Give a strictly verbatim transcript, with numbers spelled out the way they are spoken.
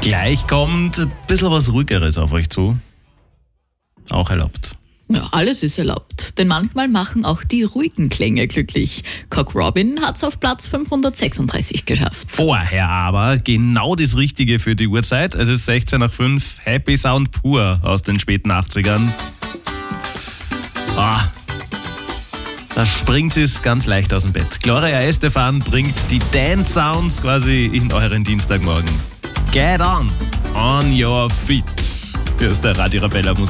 Gleich kommt ein bisschen was Ruhigeres auf euch zu. Auch erlaubt. Ja, alles ist erlaubt, denn manchmal machen auch die ruhigen Klänge glücklich. Cock Robin hat's auf Platz fünfhundertsechsunddreißig geschafft. Vorher aber genau das Richtige für die Uhrzeit. Es ist sechzehn nach fünf, Happy Sound pur aus den späten achtzigern. Ah, da springt es ganz leicht aus dem Bett. Gloria Estefan bringt die Dance Sounds quasi in euren Dienstagmorgen. Get on, on your feet. Hier ist der Radio Arabella Musik.